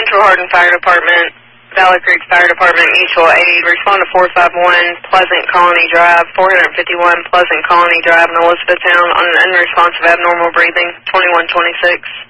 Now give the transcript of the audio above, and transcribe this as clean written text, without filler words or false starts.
Central Hardin Fire Department, Valley Creek Fire Department, mutual aid. Respond to 451 Pleasant Colony Drive, 451 Pleasant Colony Drive in Elizabethtown on an unresponsive abnormal breathing, 2126.